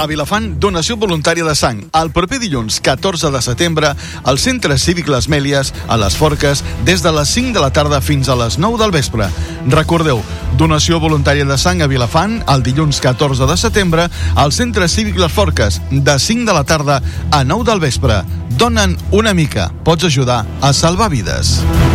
A Vilafant, donació voluntària de sang. El proper dilluns, 14 de setembre, al Centre Cívic Les Mèlies, a les Forques, des de les 5 de la tarda fins a les 9 del vespre. Recordeu, donació voluntària de sang a Vilafant, el dilluns 14 de setembre, al Centre Cívic Les Forques, de 5 de la tarda a 9 del vespre. Dona'n una mica. Pots ajudar a salvar vides.